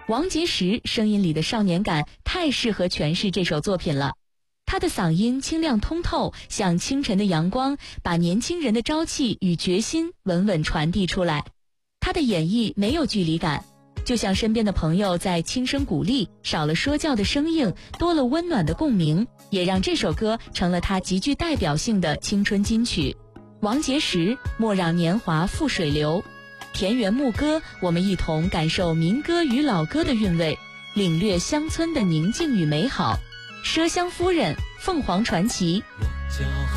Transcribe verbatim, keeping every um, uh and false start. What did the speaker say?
王杰时声音里的少年感太适合诠释这首作品了。他的嗓音清亮通透，像清晨的阳光，把年轻人的朝气与决心稳稳传递出来。他的演绎没有距离感，就像身边的朋友在轻声鼓励，少了说教的生硬，多了温暖的共鸣，也让这首歌成了他极具代表性的青春金曲。王杰时，莫让年华覆水流。田园牧歌，我们一同感受民歌与老歌的韵味，领略乡村的宁静与美好。麝香夫人，凤凰传奇。